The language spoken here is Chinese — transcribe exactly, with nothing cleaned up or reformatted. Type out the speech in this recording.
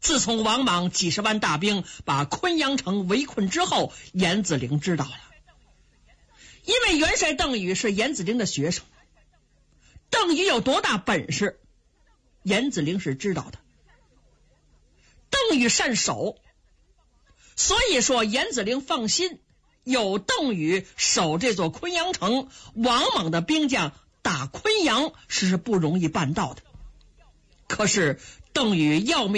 自从王莽几十万大兵把昆阳城围困之后，严子陵知道了。因为元帅邓禹是严子陵的学生，邓禹有多大本事，严子陵是知道的。邓禹善守，所以说严子陵放心，有邓禹守这座昆阳城，王莽的兵将打昆阳是不容易办到的。可是邓禹要命